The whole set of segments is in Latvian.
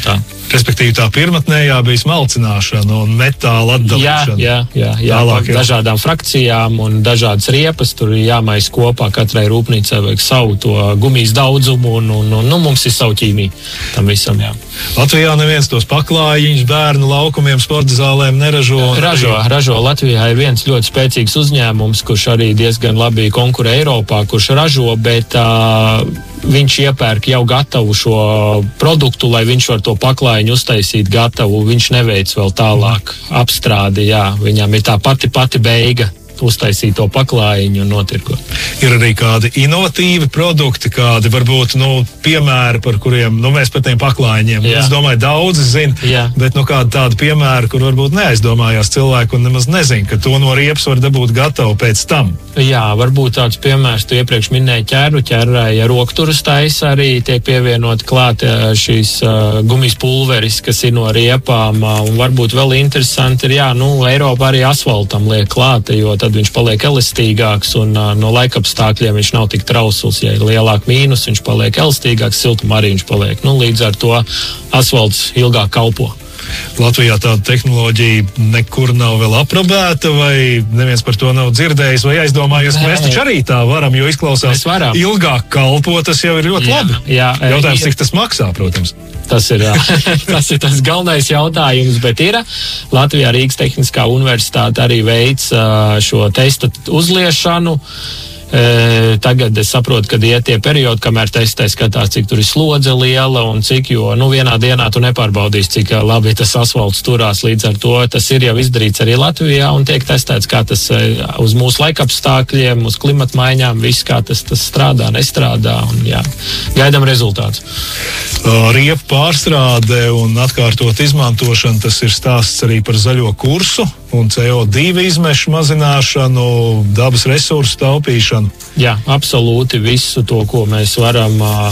tā. Respektīvi tā pirmatnējā bija smalcināšana un metāla atdalīšana. Jā, dažādām frakcijām un dažādas riepas, tur ir jāmais kopā, katrai rūpnīcai vajag savu to gumijas daudzumu un mums ir savu ķīmiju tam visam, jā. Latvijā neviens tos paklājiņus bērnu laukumiem, sporta zālēm neražo. Ražo. Latvijā ir viens ļoti spēcīgs uzņēmums, kurš arī diezgan labi konkurē Eiropā, kurš ražo, bet viņš iepērk jau gatavu šo produktu, lai viņš var to paklājiņu uztaisīt gatavu. Viņš neveic vēl tālāk apstrādi, jā. Viņam ir tā pati beiga uztaisīt to paklājiņu un notirkot. Ir arī kādi inovatīvi produkti, kādi varbūt, piemēri, par kuriem, mēs par tiem paklājiņiem. Es domāju, daudzi zina, bet kādi tādi piemēri, kur varbūt neaizdomājās cilvēku un nemaz nezin, ka to no riepas var dabūt gatavu pēc tam. Jā, varbūt tāds piemērs, tu iepriekš minēji ķerrai rokturas taisa arī tiek pievienot klāt šīs gumijas pulveris, kas ir no riepām, un varbūt vēl interesanti ir, Eiropā arī asfaltam liek klāt, jo tad viņš paliek elastīgāks un no laikapstākļiem viņš nav tik trausls. Ja ir lielāk mīnus, viņš paliek elastīgāks, siltumā arī viņš paliek. Līdz ar to asfalts ilgāk kalpo. Latvijā tāda tehnoloģija nekur nav vēl aprobēta, vai neviens par to nav dzirdējis, vai aizdomājies, ka mēs taču arī tā varam, jo izklausās ilgāk kalpo, tas jau ir ļoti labi. Jautājums, cik tas maksā, protams. Tas ir tas galvenais jautājums, bet ir Latvijā Rīgas Tehniskā universitāte arī veic šo testa uzliešanu. Tagad es saprotu, ka ir tie periodi, kamēr testē skatās, cik tur ir slodze liela un cik, jo vienā dienā tu nepārbaudīsi, cik labi tas asfalts turās. Līdz ar to tas ir jau izdarīts arī Latvijā un tiek testēts, kā tas uz mūsu laikapstākļiem, uz klimatmaiņām, viss kā tas strādā, nestrādā un gaidām rezultātus. Riepu pārstrāde un atkārtot izmantošana, tas ir stāsts arī par zaļo kursu un CO2 izmešu mazināšanu, dabas resursu taupīšanu. Jā, absolūti visu to, ko mēs varam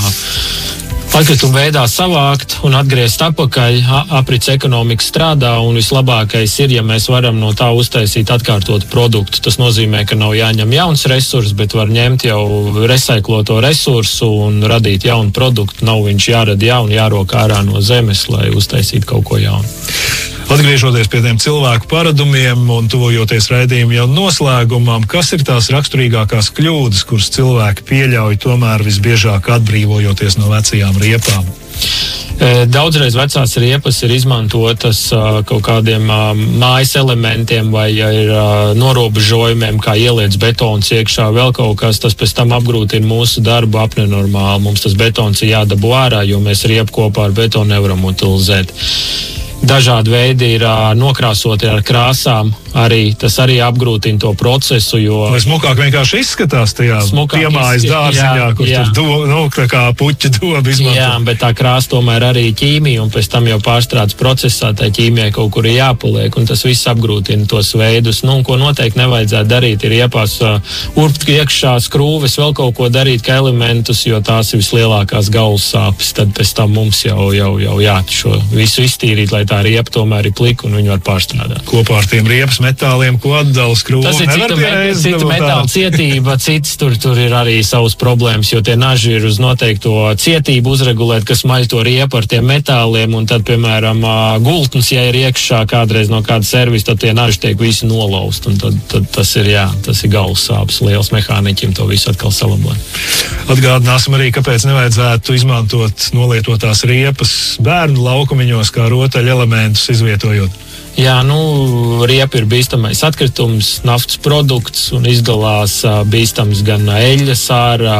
atkrituma veidā savākt un atgriezt atpakaļ. Aprits ekonomika strādā un vislabākais ir, ja mēs varam no tā uztaisīt atkārtotu produktu. Tas nozīmē, ka nav jāņem jauns resurs, bet var ņemt jau resaikloto resursu un radīt jaunu produktu. Nav viņš jārada jaunu, jārok ārā no zemes, lai uztaisītu kaut ko jaunu. Atgriežoties pie tiem cilvēku paradumiem un tuvojoties raidījumu jau noslēgumam, kas ir tās raksturīgākās kļūdas, kuras cilvēki pieļauj tomēr visbiežāk atbrīvojoties no vecajām riepām? Daudzreiz vecās riepas ir izmantotas kaut kādiem mājas elementiem vai ir norobežojumiem, kā ieliec betons iekšā, vēl kaut kas, tas pēc tam apgrūtina mūsu darbu apnenormāli. Mums tas betons ir jādabū ārā, jo mēs riepu kopā ar betonu nevaram utilizēt. Dažādi veidi ir nokrāsoti ar krāsām, tas arī apgrūtina to procesu, jo... Vai smukāk vienkārši izskatās tajā piemājas dārziņā, kur tur tā kā puķa doba izmanto? Jā, bet tā krāsa tomēr arī ķīmija, un pēc tam jau pārstrādes procesā tā ķīmijai kaut kur ir jāpaliek, un tas viss apgrūtina tos veidus. Ko noteikti nevajadzētu darīt, ir iepās urbt iekšā skrūves, vēl kaut ko darīt kā elementus, jo tās ir vislielākās galvas sāpes. Tad pēc tam mums jau šo visu iztīrīt, lai tā riepa tomēr ir plika un viņu var pārstrādāt. Kopā ar tiem riepas metāliem, ko atdala skrūve. Tas ir cita metāla cietība, cits tur ir arī savas problēmas, jo tie naži ir uz noteikto cietību uzregulēt, kas maļ to riepu ar tiem metāliem, un tad, piemēram, gultnes, ja ir iekšā kādreiz no kāda servisa, tad tie naži tiek visi nolaust, un tad tas ir galvas sāpes liels mehāniķim to visu atkal salabot. Atgādināsim arī, kāpēc nevajadzētu izmantot nolietotās riepas bērnu laukumiņos kā rotaļu elementus izvietojot. Jā, riepa ir bīstamais atkritums, naftas produkts un izdalās bīstams gan eļļas ārā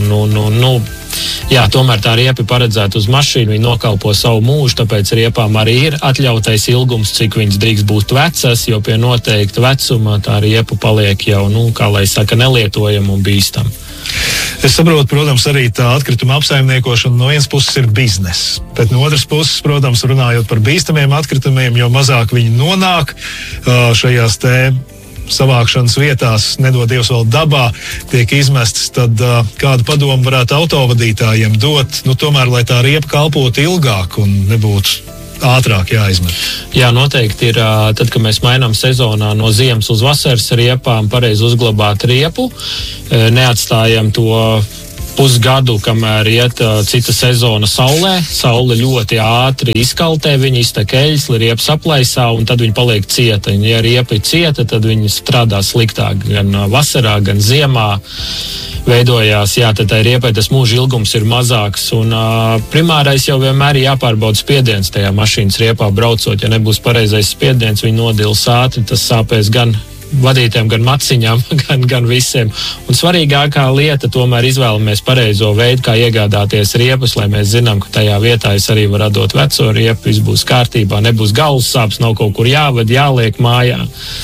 tomēr tā riepa ir paredzēta uz mašīnu, viņi nokalpo savu mūžu, tāpēc riepām arī ir atļautais ilgums, cik viņas drīkst būt vecas, jo pie noteikta vecuma tā riepa paliek jau, nelietojama un bīstama. Es saprotu, protams, arī tā atkrituma apsaimniekošana no vienas puses ir bizness, bet no otras puses, protams, runājot par bīstamiem atkritumiem, jo mazāk viņi nonāk šajās savākšanas vietās, nedod Dievs vēl dabā, tiek izmestas, tad kādu padomu varētu autovadītājiem dot, tomēr, lai tā riepa kalpotu ilgāk un nebūtu ātrāk jāizmet. Jā, noteikti ir, tad, kad mēs mainām sezonā no ziemas uz vasaras riepām, pareizi uzglabāt riepu, neatstājam to pusgadu, kamēr iet cita sezona saulē. Saule ļoti ātri izkaltē, viņi iztek eļas, riepas aplaisā, un tad viņi paliek cieta. Ja riepa ir cieta, tad viņi strādā sliktāk gan vasarā, gan ziemā. Veidojās, tad tai riepai tas mūža ilgums ir mazāks, un primārais jau vienmēr ir jāpārbauda spiediens tajā mašīnas riepā braucot. Ja nebūs pareizais spiediens, viņi nodils ātri, tas sāpēs gan vadītājiem, gan maciņām, gan visiem. Un svarīgākā lieta, tomēr izvēlamies pareizo veidu, kā iegādāties riepas, lai mēs zinām, ka tajā vietā es arī varu atdot veco riepu, viss būs kārtībā, nebūs galvas sāpes, nav kaut kur jāved, jāliek mājā.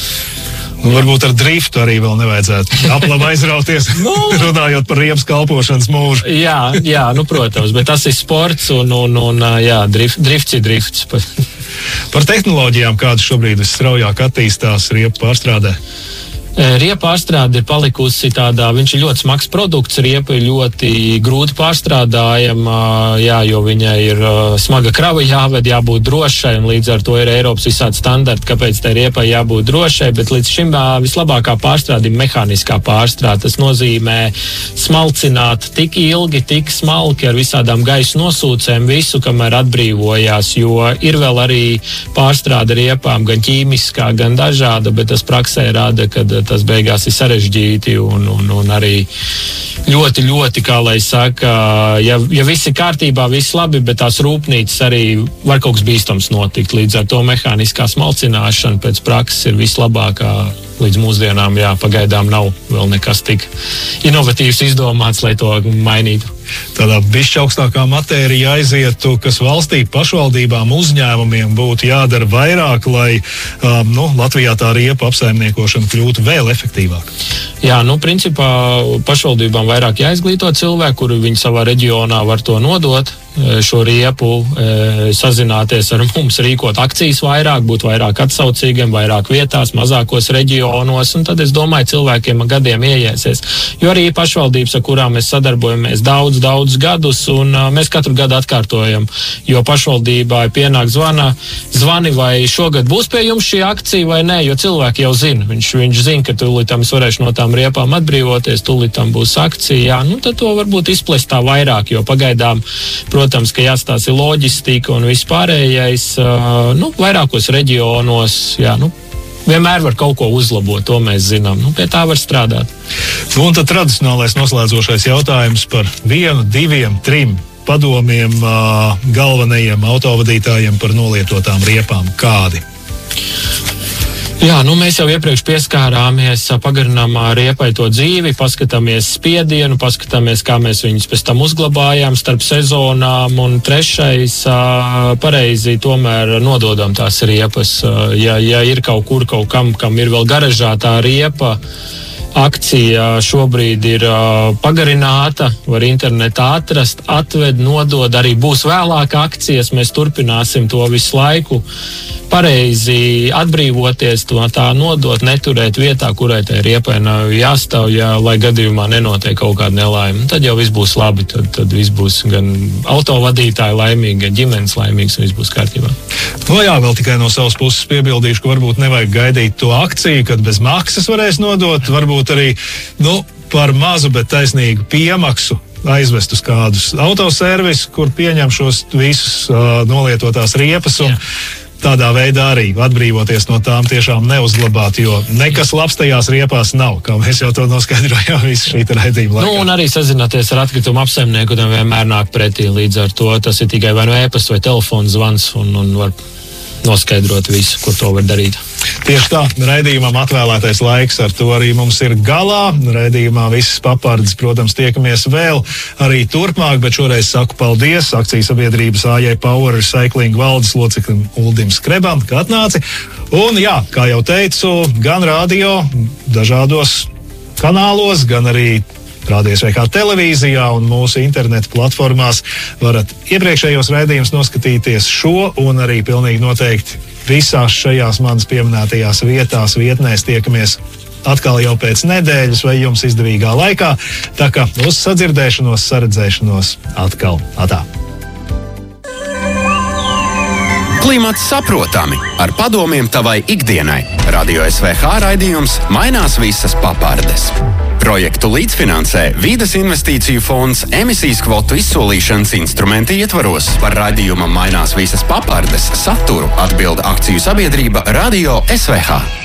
Varbūt ar driftu arī vēl nevajadzētu aplama aizrauties, runājot par riepas kalpošanas mūžu. Jā, protams, bet tas ir sports un drifts ir drifts. Par tehnoloģijām, kādas šobrīd visstraujāk attīstās riepu pārstrādē? Riepa pārstrāde ir palikusi tādā, viņš ir ļoti smags produkts, riepa ir ļoti grūti pārstrādājama, jo viņai ir smaga krava jāved, jābūt drošai, un līdz ar to ir Eiropas visādi standarti, kāpēc tai riepai jābūt drošai, bet līdz šim vislabākā pārstrāde ir mehāniskā pārstrāde. Tas nozīmē smalcināt tik ilgi, tik smalki ar visādām gaisa nosūcēm visu, kamēr atbrīvojās, jo ir vēl arī pārstrāde riepām, gan ķīmiskā, gan dažāda, bet tas praksē rāda, ka tas beigās ir sarežģīti un arī ļoti, ļoti, kā lai saka, ja viss ir kārtībā, viss labi, bet tās rūpnīcas arī var kaut kas bīstams notikt. Līdz ar to mehāniskā smalcināšana pēc prakses ir vislabākā līdz mūsdienām. Pagaidām nav vēl nekas tik inovatīvs izdomāts, lai to mainītu. Tādā bišķi augstākā matērija aizietu, kas valstī, pašvaldībām, uzņēmumiem būtu jādara vairāk, lai Latvijā tā riepa apsaimniekošana kļūtu vēl efektīvāk. Principā pašvaldībām vairāk jāizglīto cilvēki, kuri viņi savā reģionā var to nodot, šo riepu, sazināties ar mums, rīkot akcijas vairāk, būt vairāk atsaucīgiem, vairāk vietās, mazākos reģionos, un tad es domāju, cilvēkiem ar gadiem ieiesies. Jo arī pašvaldības, ar kurām mēs sadarbojamies daudz gadus, un mēs katru gadu atkārtojam, jo pašvaldībā pienāk zvani, vai šogad būs pie jums šī akcija vai nē, jo cilvēki jau zina. Viņš zina, ka tūlītam es varēšu no tām riepām atbrīvoties, tūlītam būs akcija, tad to varbūt izplest tā vairāk, jo pagaidām, protams, ka jāstāsta ir loģistika un viss pārējais, vairākos reģionos, vienmēr var kaut ko uzlabot, to mēs zinām. Pie tā var strādāt. Un tad tradicionālais noslēdzošais jautājums par 1, 2, 3 padomiem galvenajiem autovadītājiem par nolietotām riepām. Kādi? Mēs jau iepriekš pieskārāmies, pagarinām riepai to dzīvi, paskatāmies spiedienu, paskatāmies, kā mēs viņus pēc tam uzglabājām starp sezonām, un trešais, pareizi tomēr nododam tās riepas. Ja ir kaut kur, kam ir vēl garažā tā riepa, akcija šobrīd ir pagarināta, var internetā atrast, atved, nodod, arī būs vēlāk akcijas, mēs turpināsim to visu laiku. Pareizi atbrīvoties, to tā nodot, neturēt vietā, kurai tai riepai nav jāstāv, lai gadījumā nenotiek kaut kāda nelaime. Tad jau viss būs labi, tad viss būs gan autovadītāji laimīgi, gan ģimenes laimīgs, un viss būs kārtībā. Vēl tikai no savas puses piebildīšu, ka varbūt nevajag gaidīt to akciju, kad bez maksas varēs nodot, varbūt arī par mazu, bet taisnīgu piemaksu aizvest uz kādus autoservisu, kur pieņem šos visus nolietotās riepas un tādā veidā arī atbrīvoties no tām tiešām neuzglabāt, jo nekas labs tajās riepās nav, kā mēs jau to noskaidrojām visu šī raidījuma laikā. Un arī sazināties ar atkritumu apsaimnieku, tam vienmēr nāk pretī, līdz ar to tas ir tikai vai e-pasts vai telefons zvans un var noskaidrot visu, ko to var darīt. Tieši tā, raidījumam atvēlētais laiks ar to arī mums ir galā. Raidījumā visas papardes, protams, tiekamies vēl arī turpmāk, bet šoreiz saku paldies akcijas sabiedrības AJ Power Recycling valdes loceklim Uldim Skrebam, ka atnāci. Un kā jau teicu, gan radio, dažādos kanālos, gan arī Rādio SVH televīzijā un mūsu interneta platformās varat iepriekšējos raidījumus noskatīties šo un arī pilnīgi noteikti visās šajās manas pieminētajās vietnēs tiekamies atkal jau pēc nedēļas vai jums izdevīgā laikā. Tā kā uz sadzirdēšanos, saredzēšanos atkal. Atā. Klimats saprotami ar padomiem tavai ikdienai. Radio SVH raidījums mainās visas papardes. Projektu līdzfinansē Vides investīciju fonds emisijas kvotu izsolīšanas instrumenti ietvaros. Par raidījumam mainās visas papardes saturu atbilda akciju sabiedrība Radio SVH.